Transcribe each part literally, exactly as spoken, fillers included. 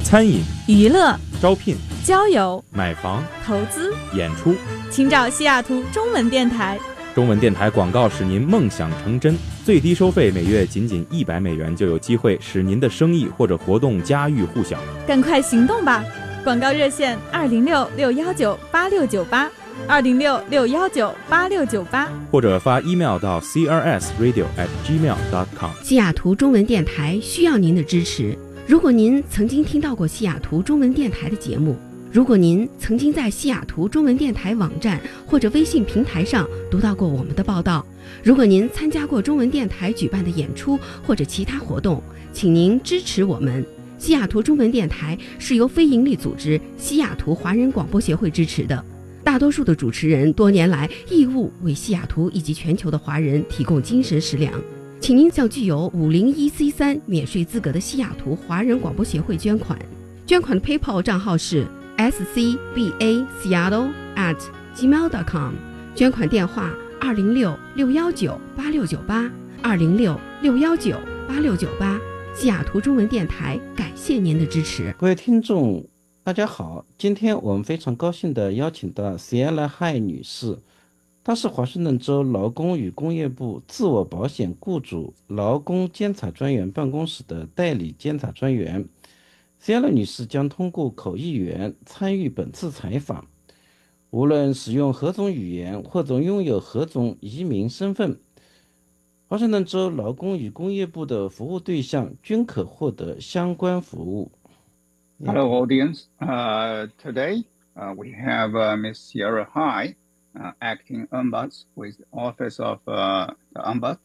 餐饮、 娱乐、 招聘、 交友、 买房、 投资、 演出， 请找西雅图中文电台。 中文电台广告使您梦想成真，最低收费每月仅仅一百美元，就有机会使您的生意或者活动家喻户晓。 赶快行动吧！广告热线二零六六幺九八六九八，二零六六幺九八六九八， 或者发 email 到 c r s radio at gmail dot com。 西雅图中文电台需要您的支持。如果您曾经听到过西雅图中文电台的节目，如果您曾经在西雅图中文电台网站或者微信平台上读到过我们的报道，如果您参加过中文电台举办的演出或者其他活动，请您支持我们。西雅图中文电台是由非营利组织西雅图华人广播协会支持的，大多数的主持人多年来义务为西雅图以及全球的华人提供精神食粮。请您向具有五零一 C 三 免税资格的西雅图华人广播协会捐款，捐款的 PayPal 账号是 s c b a seattle at gmail dot com， 捐款电话二零六六幺九八六九八，二零六六幺九八六九八。西雅图中文电台感谢您的支持。 各位听众大家好，今天我们非常高兴地邀请到 Sierra Hai 女士，她是华盛顿州劳工与工业部自我保险雇主劳工监察专员办公室的代理监察专员。Sierra 女士将通过口译员参与本次采访，无论使用何种语言或者拥有何种移民身份，华盛顿州劳工与工业部的服务对象均可获得相关服务。 Hello, audience. Uh, today uh, we have uh, Miss Sierra Hai, uh, acting ombuds with the Office of uh, the Ombuds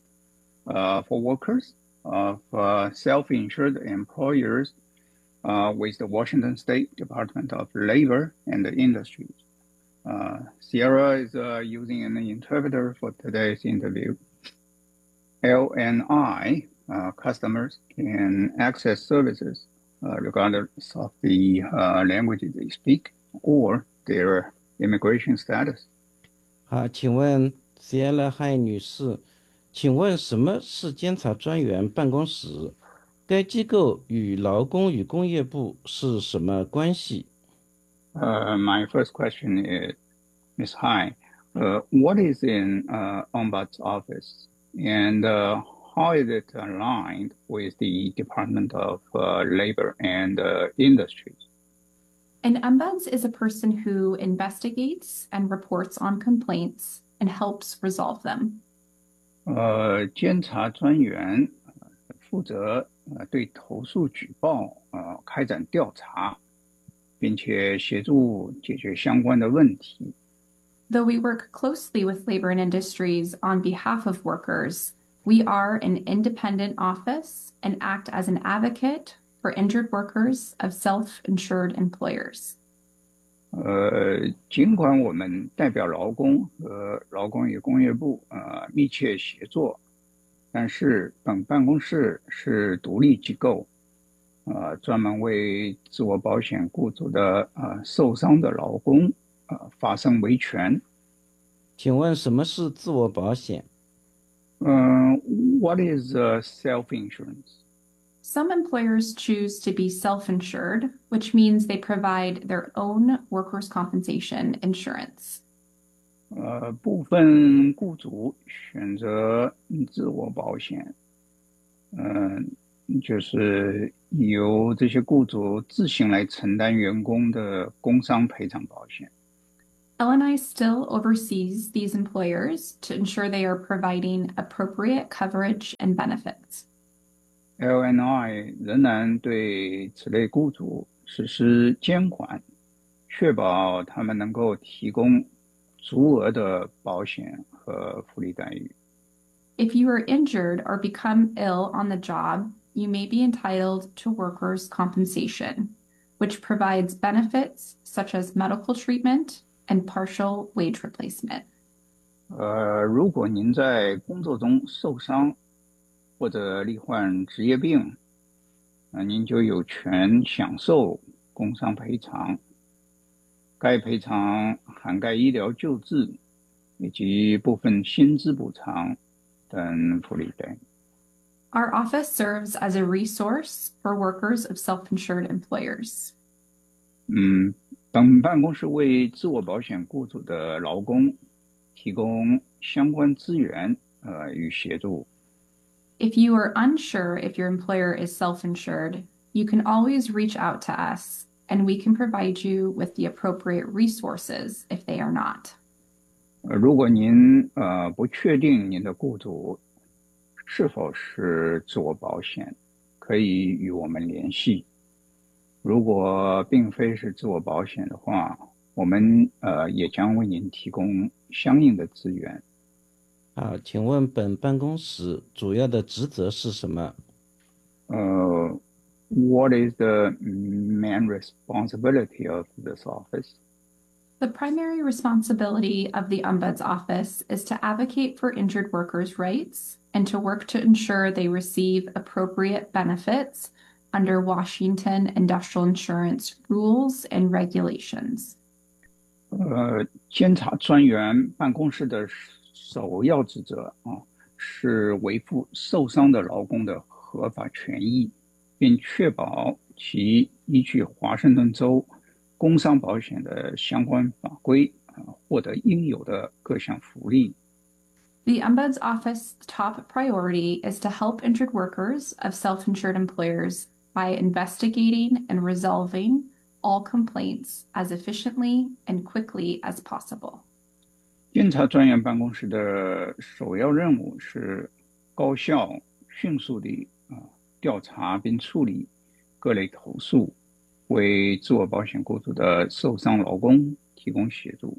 uh, for Workers of uh, Self-Insured Employers uh, with the Washington State Department of Labor and Industries. Uh, Sierra is uh, using an interpreter for today's interview. L N I uh, customers can access services uh, regardless of the uh, language they speak or their immigration status. 好，请问 Sierra Hai 女士，请问什么是监察专员办公室？该机构与劳工与工业部是什么关系？ Uh, my first question is, Miz Hai, uh, what is in uh, Ombuds office? And uh, how is it aligned with the Department of uh, Labor and uh, Industries? An ombuds is a person who investigates and reports on complaints and helps resolve them. 呃，监察专员负责呃对投诉举报呃开展调查，并且协助解决相关的问题。 Though we work closely with labor and industries on behalf of workers, we are an independent office and act as an advocate for injured workers of self-insured employers. 呃，尽管我们代表劳工和劳工与工业部呃密切协作，但是本办公室是独立机构，呃，专门为自我保险雇主的呃受伤的劳工呃发声维权。 请问什么是自我保险？ 嗯、uh, What is uh, self-insurance? Some employers choose to be self-insured, which means they provide their own workers' compensation insurance. 呃，部分雇主选择自我保险，嗯、呃，就是由这些雇主自行来承担员工的工伤赔偿保险。 L N I still oversees these employers to ensure they are providing appropriate coverage and benefits. L N I 仍然对此类雇主实施监管，确保他们能够提供足额的保险和福利待遇。 If you are injured or become ill on the job, you may be entitled to workers' compensation, which provides benefits such as medical treatment and partial wage replacement. 呃，如果您在工作中受伤或者罹患职业病，那您就有权享受工伤赔偿。该赔偿涵盖医疗救治以及部分薪资补偿等福利待遇。 Our office serves as a resource for workers of self-insured employers. 嗯，本办公室为自我保险雇主的劳工提供相关资源呃与协助。 If you are unsure if your employer is self-insured, you can always reach out to us, and we can provide you with the appropriate resources if they are not. 呃，如果您呃不确定您的雇主是否是自我保险，可以与我们联系。如果并非是自我保险的话，我们呃也将为您提供相应的资源。 好，请问本办公室主要的职责是什么？ 呃 What is the main responsibility of this office? The primary responsibility of the Ombuds Office is to advocate for injured workers' rights and to work to ensure they receive appropriate benefits under Washington industrial insurance rules and regulations. 呃，监察专员办公室的首要职责啊，是维护受伤的劳工的合法权益，并确保其依据华盛顿州工伤保险的相关法规啊，获得应有的各项福利。 The Ombuds Office's top priority is to help injured workers of self-insured employers by investigating and resolving all complaints as efficiently and quickly as possible. 监察专员办公室的首要任务是高效、迅速地啊调查并处理各类投诉，为自我保险雇主的受伤劳工提供协助。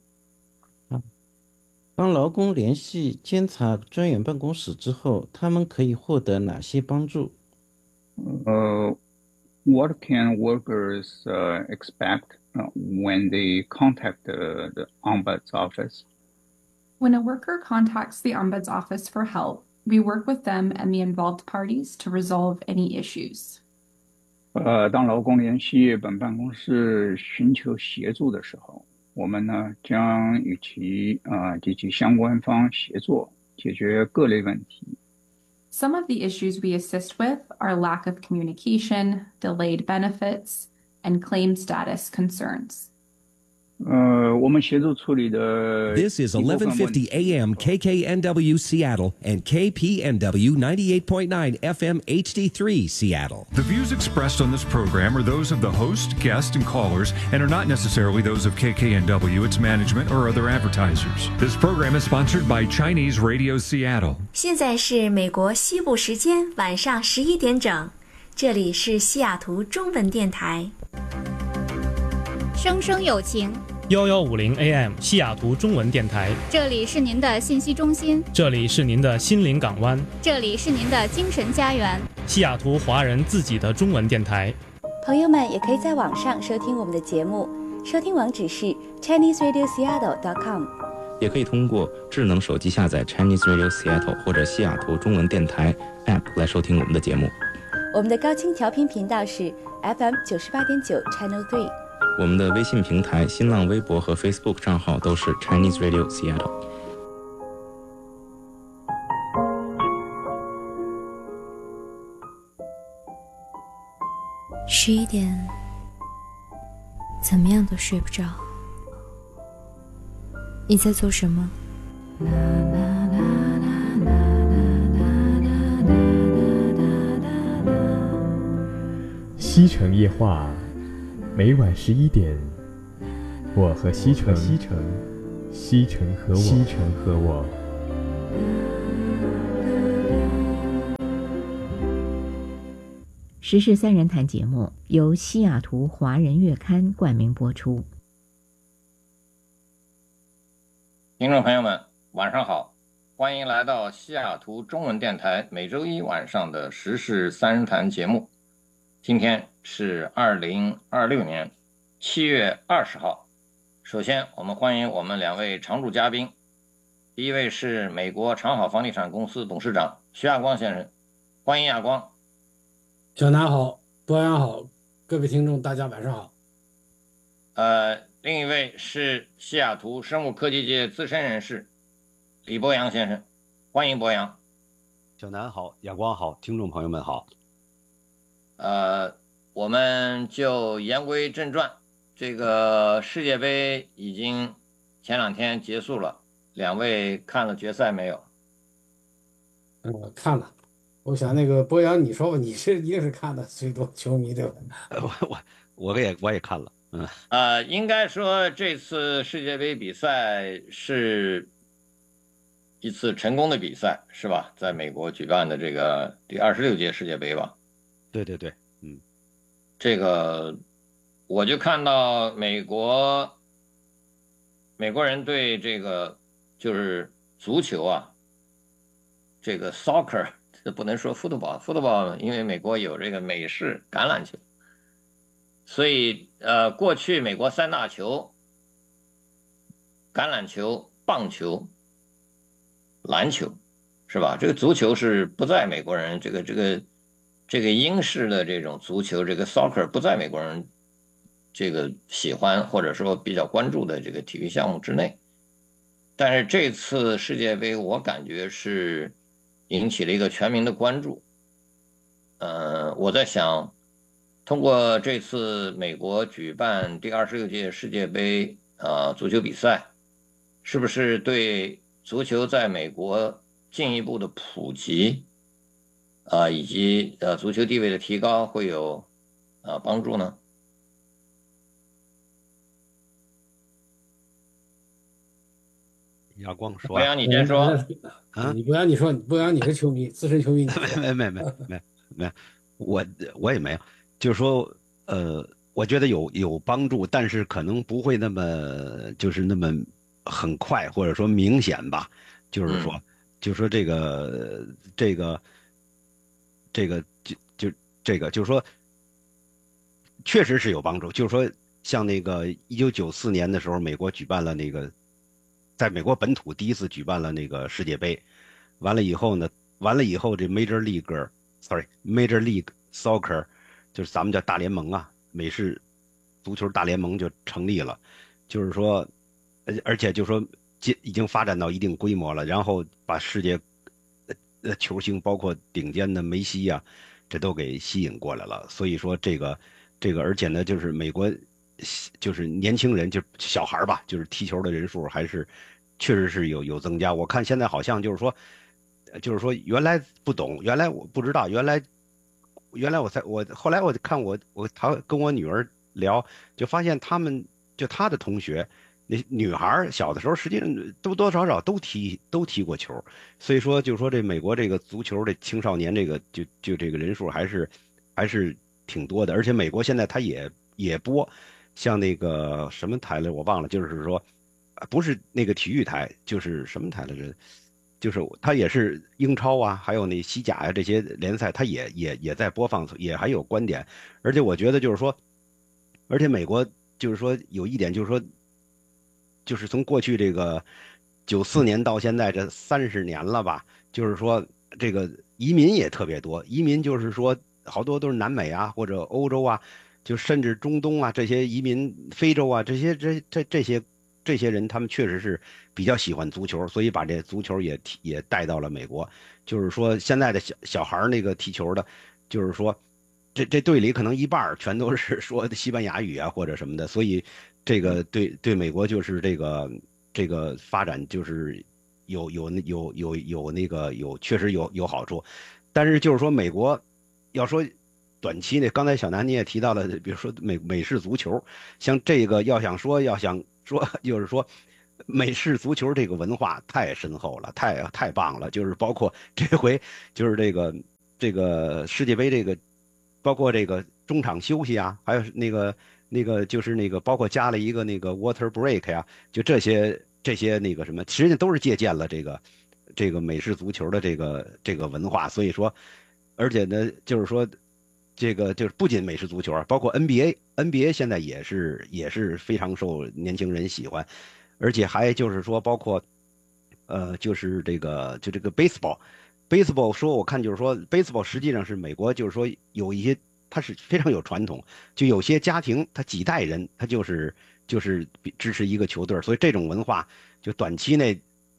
当劳工联系监察专员办公室之后，他们可以获得哪些帮助？ 呃 What can workers uh, expect uh, when they contact the, the Ombuds office? When a worker contacts the Ombuds Office for help, we work with them and the involved parties to resolve any issues. 呃，当劳工联系本办公室寻求协助的时候，我们呢将与其呃及其相关方协作，解决各类问题。 Some of the issues we assist with are lack of communication, delayed benefits, and claim status concerns. 呃，我们协助处理的 This is eleven fifty A M K K N W Seattle and K P N W ninety-eight point nine F M H D three Seattle. The views expressed on this program are those of the host, guests, and callers and are not necessarily those of K K N W, its management, or other advertisers. This program is sponsored by Chinese Radio Seattle. 现在是美国西部时间晚上十一点整，这里是西雅图中文电台。 声声有情幺幺五零 A M 西雅图中文电台， 这里是您的信息中心， 这里是您的心灵港湾， 这里是您的精神家园， 西雅图华人自己的中文电台。 朋友们也可以在网上收听我们的节目，收听网址是 Chinese Radio Seattle dot com， 也可以通过智能手机下载 Chinese Radio Seattle 或者西雅图中文电台 App 来收听我们的节目。 我们的高清调频频道是 F M 九十八点九 Channel three。 我们的微信平台、新浪微博和 Facebook 账号都是 Chinese Radio Seattle。 十一点，怎么样都睡不着。你在做什么？ 西城夜话。每晚十一点，我和西城，西城，西城和我，西城和我。 时事三人谈节目由西雅图华人月刊冠名播出。 听众朋友们，晚上好，欢迎来到西雅图中文电台每周一晚上的时事三人谈节目。今天是二零二六年七月二十号。首先我们欢迎我们两位常驻嘉宾，第一位是美国长好房地产公司董事长徐亚光先生，欢迎亚光。 小南好，多阳好，各位听众大家晚上好。 呃，另一位是西雅图生物科技界资深人士李博洋先生，欢迎博洋。 小南好，阳光好，听众朋友们好。 呃，我们就言归正传，这个世界杯已经前两天结束了，两位看了决赛没有？ 嗯，看了。我想那个博洋，你说吧，你是一定是看的最多球迷对吧？ 我我我也我也看了，嗯。 呃，应该说这次世界杯比赛是一次成功的比赛，是吧？在美国举办的这个第二十六届世界杯吧。 对对对，嗯， 这个我就看到美国美国人对这个就是足球啊，这个 soccer 这不能说 football，football 因为美国有这个美式橄榄球，所以呃，过去美国三大球，橄榄球、棒球、篮球，是吧？这个足球是不在美国人这个这个这个英式的这种足球，这个 soccer 不在美国人这个喜欢或者说比较关注的这个体育项目之内。但是这次世界杯，我感觉是引起了一个全民的关注。呃，我在想，通过这次美国举办第二十六届世界杯啊、呃、足球比赛，是不是对足球在美国进一步的普及啊、呃，以及呃足球地位的提高会有啊、呃、帮助呢？ 亚光说， 博洋你先说啊， 你博洋你说，博洋你是球迷，资深球迷， 没没没没没，我我也没有，就是说，呃，我觉得有有帮助，但是可能不会那么就是那么很快，或者说明显吧。就是说，嗯、就是说这个这个这个就就这个就是说，确实是有帮助。就是说，像那个一九九四年的时候，美国举办了那个。在美国本土第一次举办了那个世界杯，完了以后呢，完了以后这 Major League，sorry Major League Soccer， 就是咱们叫大联盟啊，美式足球大联盟就成立了，就是说，而且就说已经发展到一定规模了，然后把世界呃球星包括顶尖的梅西啊，这都给吸引过来了，所以说这个这个，而且呢，就是美国。就是年轻人，就小孩吧，就是踢球的人数还是确实是有有增加。我看现在好像就是说，就是说原来不懂，原来我不知道，原来原来我才我后来我看我我他跟我女儿聊，就发现他们就他的同学那女孩小的时候，实际上多多少少都踢都踢过球，所以说就是说这美国这个足球的青少年这个就就这个人数还是还是挺多的，而且美国现在他也也播。像那个什么台了，我忘了，就是说，不是那个体育台，就是什么台来着？就是它也是英超啊，还有那西甲啊这些联赛，它也也也在播放，也还有观点。而且我觉得就是说，而且美国就是说有一点就是说，就是从过去这个九四年到现在这三十年了吧，就是说这个移民也特别多，移民就是说好多都是南美啊或者欧洲啊。就甚至中东啊这些移民，非洲啊这些这这这些这些人，他们确实是比较喜欢足球，所以把这足球也也带到了美国。就是说现在的小小孩那个踢球的，就是说这这队里可能一半全都是说西班牙语啊或者什么的，所以这个对对美国就是这个这个发展就是有有有有有那个有确实有有好处，但是就是说美国要说。短期内，刚才小南你也提到了，比如说美美式足球，像这个要想说要想说，就是说美式足球这个文化太深厚了，太太棒了，就是包括这回就是这个这个世界杯这个，包括这个中场休息啊，还有那个那个就是那个包括加了一个那个 water break 呀，就这些这些那个什么，实际上都是借鉴了这个这个美式足球的这个这个文化，所以说，而且呢，就是说。这个就是不仅美式足球啊，包括 N B A，N B A 现在也是也是非常受年轻人喜欢，而且还就是说包括，呃，就是这个就这个 baseball，baseball 说我看就是说 baseball 实际上是美国就是说有一些它是非常有传统，就有些家庭他几代人他就是就是支持一个球队，所以这种文化就短期内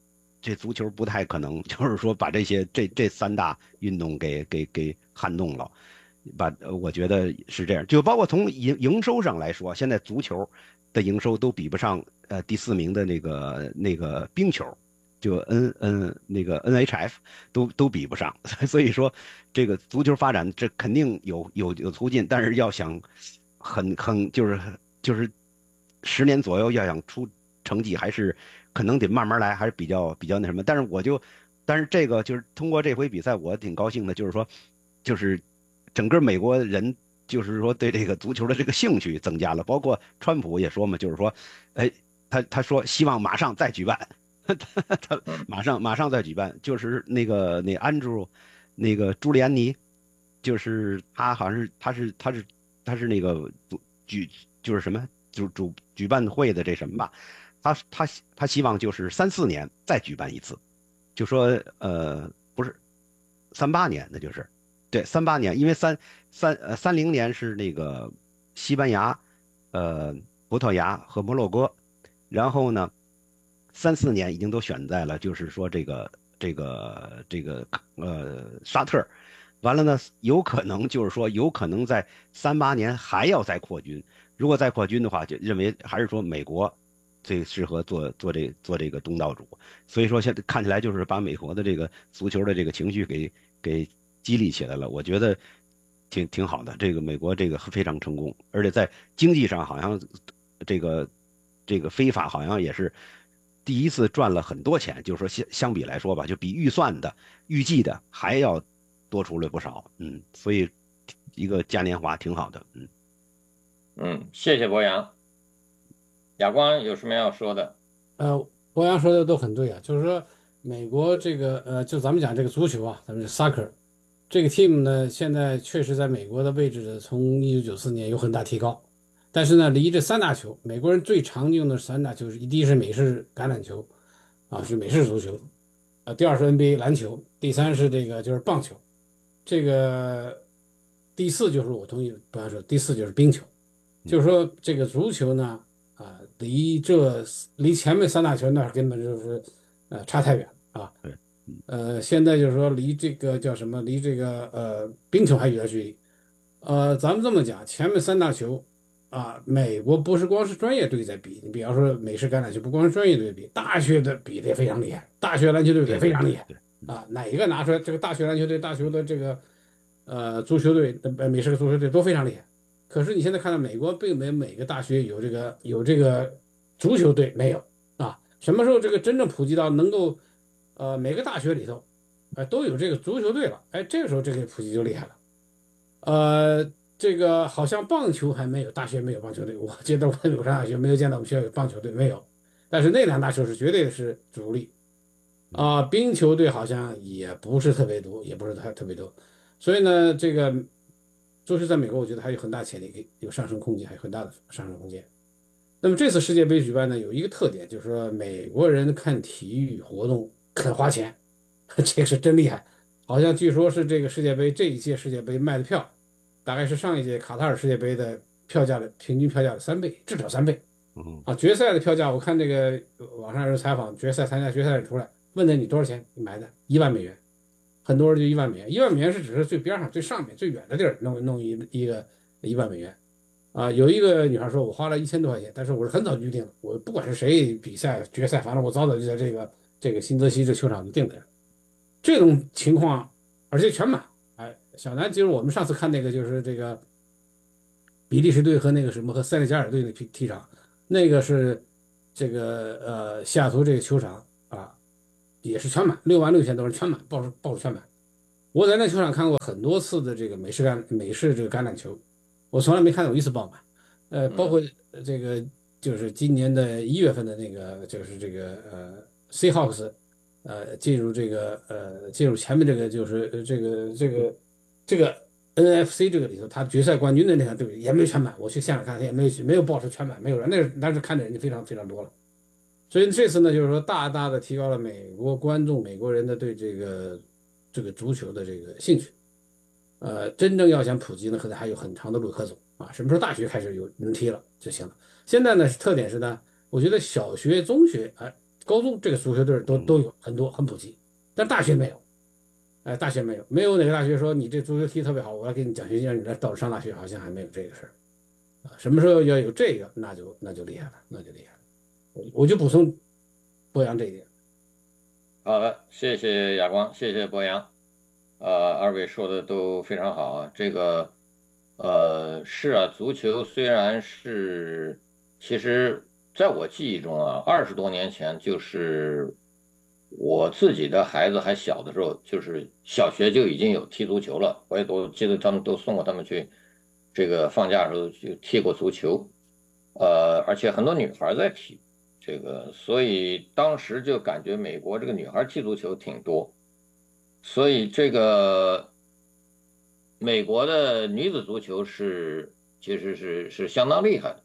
这足球不太可能，就是说把这些这这三大运动给给给撼动了。把我觉得是这样，就包括从营营收上来说，现在足球的营收都比不上呃第四名的那个那个冰球，就 N N 那个 N H F 都都比不上，所以说这个足球发展这肯定有有有途径，但是要想很很就是就是十年左右要想出成绩，还是可能得慢慢来，还是比较比较那什么。但是我就但是这个就是通过这回比赛，我挺高兴的，就是说就是整个美国人就是说对这个足球的这个兴趣增加了，包括川普也说嘛，就是说，哎，他他说希望马上再举办，他他马上马上再举办，就是那个那安朱，那个朱利安尼，就是他好像是他是他是他是那个举就是什么就主举办会的这什么吧，他他他希望就是三四年再举办一次，就说呃不是三八年那就是。对，三八年，因为三三呃三零年是那个西班牙、呃葡萄牙和摩洛哥，然后呢，三四年已经都选在了，就是说这个这个这个呃沙特，完了呢，有可能就是说有可能在三八年还要再扩军，如果再扩军的话，就认为还是说美国最适合做做这做这个东道主，所以说现在看起来就是把美国的这个足球的这个情绪给给。激励起来了，我觉得挺挺好的。这个美国这个非常成功，而且在经济上好像这个这个非法好像也是第一次赚了很多钱，就是说相相比来说吧，就比预算的预计的还要多出来不少。嗯，所以一个嘉年华挺好的。嗯嗯，谢谢博洋。亚光有什么要说的？ 呃，博洋说的都很对啊，就是说美国这个呃，就咱们讲这个足球啊，咱们 soccer。这个 team 呢，现在确实在美国的位置呢，从一九九四年有很大提高，但是呢，离这三大球，美国人最常用的三大球是，第一是美式橄榄球，啊，是美式足球，啊，第二是 N B A 篮球，第三是这个就是棒球，这个第四就是我同意博洋说，第四就是冰球，就是说这个足球呢，啊，离这离前面三大球那根本就是呃差太远啊。 对。 呃，现在就是说离这个叫什么，离这个呃冰球还有点距离。呃，咱们这么讲，前面三大球啊，美国不是光是专业队在比，你比方说美式橄榄球，不光是专业队比，大学的比的也非常厉害，大学篮球队也非常厉害啊。哪一个拿出来，这个大学篮球队、大学的这个呃足球队、呃美式足球队都非常厉害。可是你现在看到美国并没有每个大学有这个有这个足球队，没有啊。什么时候这个真正普及到能够呃，每个大学里头，呃，都有这个足球队了，哎，这个时候这个普及就厉害了。呃，这个好像棒球还没有，大学没有棒球队，我记得我在柳山大学没有见到我们学校有棒球队，没有。但是那两大球是绝对是主力，啊、呃，冰球队好像也不是特别多，也不是太特别多。所以呢，这个足球在美国，我觉得还有很大潜力，有上升空间，还有很大的上升空间。那么这次世界杯举办呢，有一个特点，就是说美国人看体育活动肯花钱，这个是真厉害。好像据说是这个世界杯这一届世界杯卖的票，大概是上一届卡塔尔世界杯的票价的平均票价的三倍，至少三倍。啊，决赛的票价，我看这个网上有人采访决赛参加决赛出来，问他你多少钱？你买的一万美元，很多人就一万美元，一万美元是只是最边上、最上面、最远的地儿弄弄一一个一万美元。啊，有一个女孩说，我花了一千多块钱，但是我是很早就预定了，我不管是谁比赛决赛，反正我早早就在这个这个新泽西这球场就定的。这种情况，而且全满。哎，小南就是我们上次看那个，就是这个比利时队和那个什么和塞内加尔队的踢踢场，那个是这个呃西雅图这个球场啊，也是全满，六万六千多人全满，报数报数全满。我在那球场看过很多次的这个美式橄美式这个橄榄球。我从来没看到有一次爆满，呃，包括这个就是今年的一月份的那个就是这个呃 Seahawks， 呃进入这个呃进入前面这个就是这个这个这个 N F C 这个里头，他决赛冠军的那场队也没有全满，我去现场看也没有没有爆出全满，没有人，那但是看的人就非常非常多了。所以这次呢，就是说大大的提高了美国观众美国人的对这个这个足球的这个兴趣。呃，真正要想普及呢，可能还有很长的路可走啊。什么时候大学开始有能踢了就行了。现在呢，特点是呢，我觉得小学、中学，哎、呃， 高中这个足球队都都有很多，很普及，但大学没有。哎，大学没有，没有哪个大学说你这足球踢得特别好，我要给你奖学金让你来到上大学，好像还没有这个事儿啊。什么时候要有这个，那就那就厉害了，那就厉害了。我我就补充博洋这一点。 好的，谢谢亚光，谢谢博洋。呃，二位说的都非常好啊。这个，呃，是啊，足球虽然是，其实在我记忆中啊，二十多年前就是我自己的孩子还小的时候，就是小学就已经有踢足球了。我也都记得他们都送过他们去，这个放假的时候去踢过足球，呃，而且很多女孩在踢。这个，所以当时就感觉美国这个女孩踢足球挺多，所以这个美国的女子足球是其实是是相当厉害的，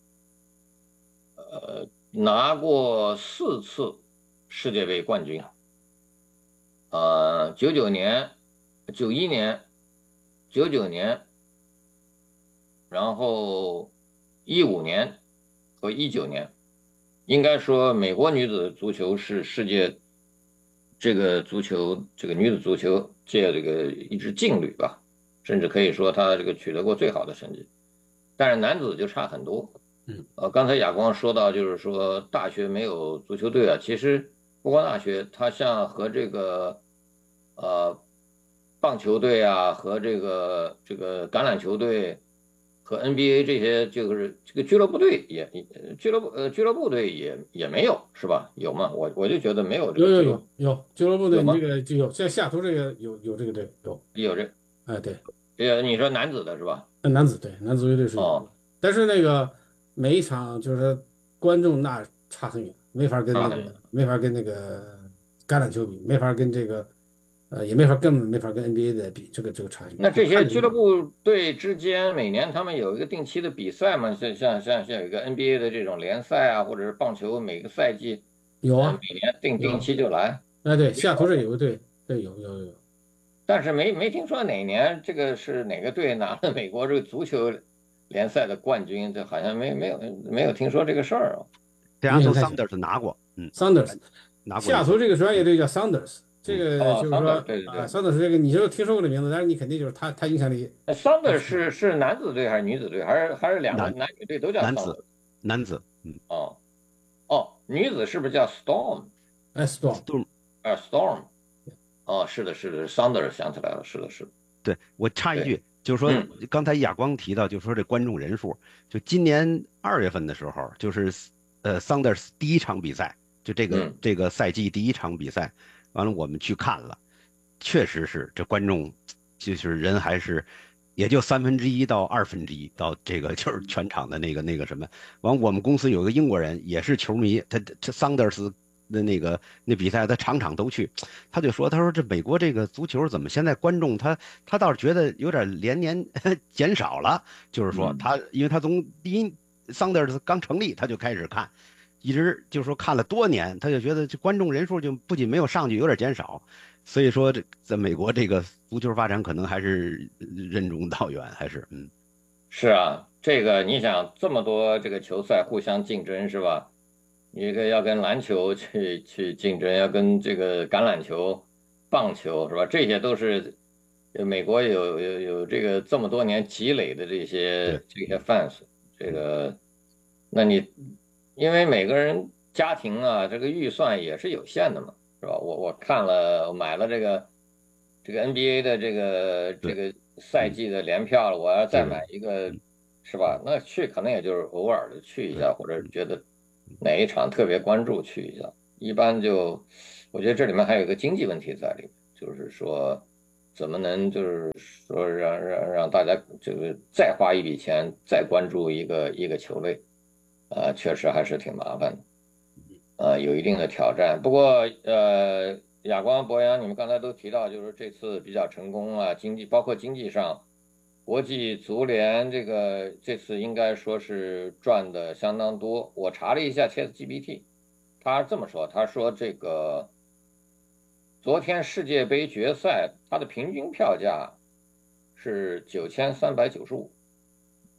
呃，拿过四次世界杯冠军，呃，九九年、九一年、九九年，然后一五年和一九年。应该说，美国女子足球是世界这个足球这个女子足球界这个一支劲旅吧，甚至可以说她这个取得过最好的成绩。但是男子就差很多。 嗯， 呃，刚才亚光说到，就是说大学没有足球队啊，其实不光大学，它像和这个呃棒球队啊，和这个这个橄榄球队。和 N B A 这些就是这个俱乐部队也俱乐部呃俱乐部队也也没有是吧？有吗？我我就觉得没有这个。 有有有有俱乐部队这个就有，像西雅图这个有有这个队有有这哎对， 呃你说男子的是吧？ 男子对男子足球队是有， 哦， 但是那个每一场就是观众那差很远，没法跟那个没法跟那个橄榄球比，没法跟这个。呃，也没法根本没法跟 N B A 的比，这个这个差距。 那这些俱乐部队之间每年他们有一个定期的比赛吗？像像像像有一个 N B A 的这种联赛啊，或者是棒球每个赛季有啊， 每年定定期就来。 哎，对，西雅图这有个队，对，有有有。 但是没没听说哪年这个是哪个队拿了美国这个足球联赛的冠军，这好像没没有没有听说这个事儿啊。 这样说 Saunders 拿过，嗯 ，Saunders 拿过。 西雅图这个专业队叫 Saunders。这个就是说， 哦、对对对啊，桑德是这个，你就听说过这名字，但是你肯定就是他，他影响力。 桑德是是男子队还是女子队，还是还是两个男女队都叫男子？男子，嗯， 哦，哦，女子是不是叫 Storm？ 哎 ，Storm， 啊 Storm， 哦，是的，是的，桑德想起来了，是的，是的。 对，我插一句，就是说， 嗯、 刚才亚光提到，就是说这观众人数，就今年二月份的时候，就是呃桑德斯第一场比赛，就这个、 嗯、 这个赛季第一场比赛。完了，我们去看了，确实是这观众，就是人还是也就三分之一到二分之一到这个就是全场的那个那个什么。完，我们公司有个英国人也是球迷，他这桑德斯的那个那比赛他场场都去，他就说他说这美国这个足球怎么现在观众他他倒是觉得有点连年减少了，就是说他因为他从第一桑德斯刚成立他就开始看。一直就是说看了多年，他就觉得这观众人数就不仅没有上去，有点减少，所以说这在美国这个足球发展可能还是任重道远，还是嗯， 是啊，这个你想这么多这个球赛互相竞争是吧？你这个要跟篮球去去竞争，要跟这个橄榄球、棒球是吧？这些都是美国有有有这个这么多年积累的这些这些 fans， 这个那你。因为每个人家庭啊，这个预算也是有限的嘛，是吧？我我看了，我买了这个这个 N B A 的这个这个赛季的联票了，我要再买一个，是吧？那去可能也就是偶尔的去一下，或者觉得哪一场特别关注去一下。一般就，我觉得这里面还有一个经济问题在里面，就是说怎么能就是说让让让大家这个再花一笔钱再关注一个一个球类。呃，确实还是挺麻烦的，呃，有一定的挑战。不过，呃，亚光、博洋，你们刚才都提到，就是这次比较成功啊，经济包括经济上，国际足联这个这次应该说是赚的相当多。我查了一下 ChatGPT， 他这么说，他说这个昨天世界杯决赛，它的平均票价是九千三百九十五。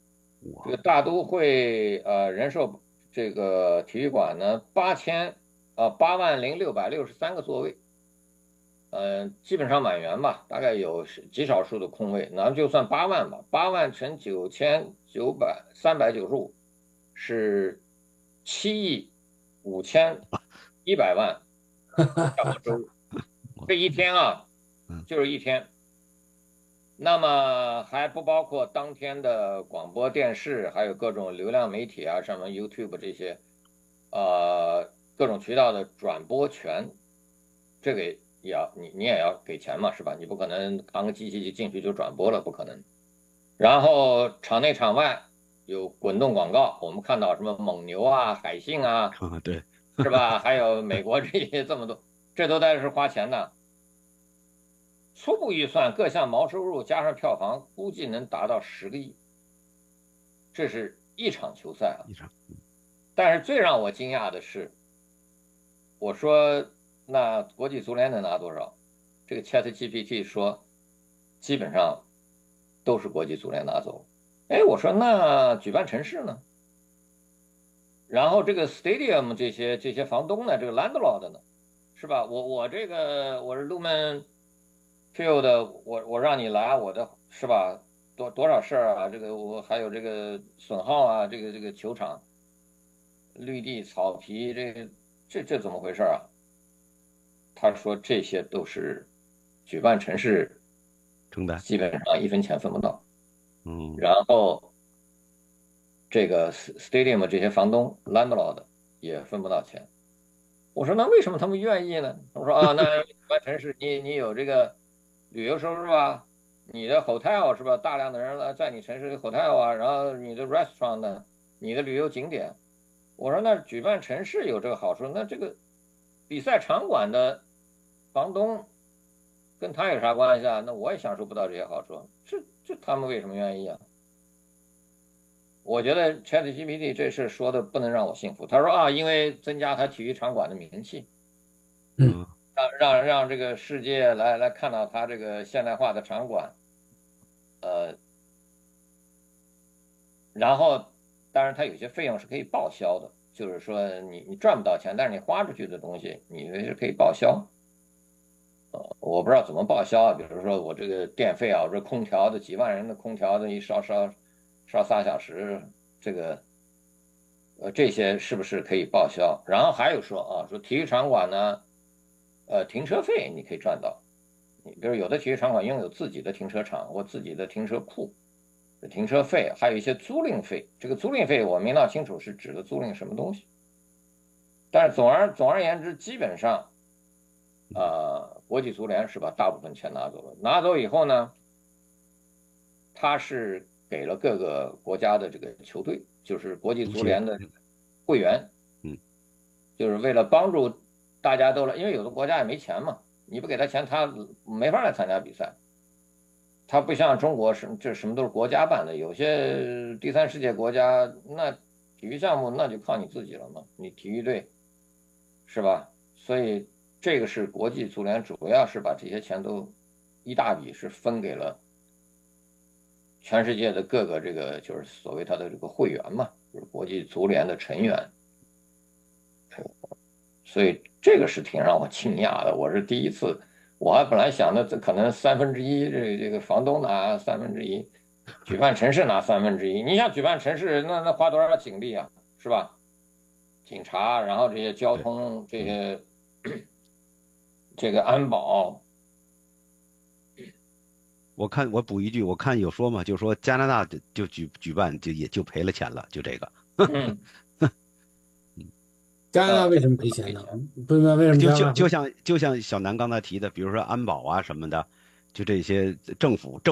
这个大都会呃人寿这个体育馆呢八千呃，八万零六百六十三个座位，呃，基本上满员吧，大概有极少数的空位，那就算八万吧，八万乘九千九百三百九十五是七亿五千一百万票收入，这一天啊，就是一天。那么还不包括当天的广播电视，还有各种流量媒体啊，什么 YouTube 这些，呃，各种渠道的转播权，这个也要你你也要给钱嘛，是吧？你不可能扛个机器就进去就转播了，不可能。然后场内场外有滚动广告，我们看到什么蒙牛啊、海信啊， 啊对， 是吧？还有美国这些这么多，这都得是花钱的。初步预算各项毛收入加上票房，估计能达到十个亿。这是一场球赛啊！ 一场。 但是最让我惊讶的是，我说那国际足联能拿多少？这个 ChatGPT 说，基本上都是国际足联拿走。哎，我说那举办城市呢？然后这个 stadium 这些这些房东呢，这个 landlord 呢，是吧？我我这个我是 Lumen Field， 我我让你来，我的是吧？多多少事儿啊？这个我还有这个损耗啊，这个这个球场、绿地、草皮，这个这这怎么回事啊？他说这些都是举办城市承担， 基本上一分钱分不到。 嗯， 然后这个 stadium 这些房东 landlord 也分不到钱。我说那为什么他们愿意呢？他说啊，那举办城市你你有这个旅游收入啊，你的 hotel 是吧？大量的人来在你城市的 hotel 啊，然后你的 restaurant 呢，你的旅游景点。我说那举办城市有这个好处，那这个比赛场馆的房东跟他有啥关系啊？那我也享受不到这些好处，这这他们为什么愿意啊？我觉得 ChatGPT 这事说的不能让我信服。他说啊，因为增加他体育场馆的名气， 嗯， 让让让这个世界来来看到他这个现代化的场馆，呃，然后当然他有些费用是可以报销的，就是说你你赚不到钱，但是你花出去的东西你是可以报销。呃，我不知道怎么报销啊，比如说我这个电费啊，我这空调的几万人的空调的一烧烧烧仨小时，这个呃这些是不是可以报销？然后还有说啊，说体育场馆呢，呃停车费你可以赚到，你比如有的体育场馆拥有自己的停车场或自己的停车库，停车费还有一些租赁费，这个租赁费我没闹清楚是指的租赁什么东西，但是总而总而言之，基本上。呃，国际足联是把大部分钱拿走了，拿走以后呢，他是给了各个国家的这个球队，就是国际足联的会员， 嗯， 就是为了帮助大家都来，因为有的国家也没钱嘛，你不给他钱，他没法来参加比赛。他不像中国是这什么都是国家办的，有些第三世界国家那体育项目那就靠你自己了嘛，你体育队是吧？所以。这个是国际足联主要是把这些钱都一大笔是分给了全世界的各个这个就是所谓他的这个会员嘛，就是国际足联的成员，所以这个是挺让我惊讶的。我是第一次，我还本来想的这可能三分之一这这个房东拿三分之一，举办城市拿三分之一。你想举办城市那那花多少警力啊，是吧？警察，然后这些交通这些。这个安保， 我看我补一句，我看有说嘛，就说加拿大就就举举办就也就赔了钱了，就这个。 嗯， 加拿大为什么赔钱呢？不明白为什么就就就像就像小南刚才提的，比如说安保啊什么的，就这些政府政。